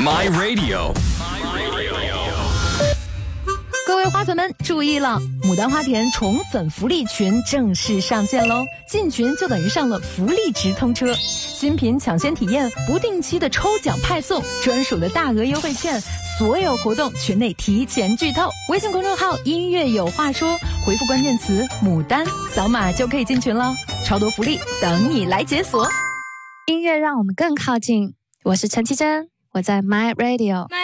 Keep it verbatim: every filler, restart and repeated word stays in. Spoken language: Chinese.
My Radio。 各位花粉们注意了，牡丹花田宠粉福利群正式上线喽！进群就等于上了福利直通车，新品抢先体验，不定期的抽奖派送，专属的大额优惠券，所有活动群内提前剧透。微信公众号音乐有话说，回复关键词牡丹，扫码就可以进群了，超多福利等你来解锁。 音乐让我们更靠近，我是陈绮贞，我在 My Radio。